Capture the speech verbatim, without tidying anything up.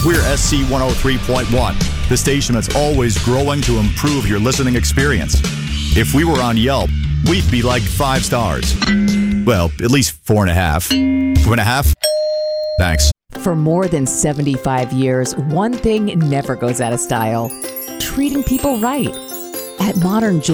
We're S C one oh three point one, the station that's always growing to improve your listening experience. If we were on Yelp, we'd be like five stars. Well, at least four and a half. Two and a half? Thanks. For more than seventy-five years, one thing never goes out of style: treating people right. At Modern Jewelry,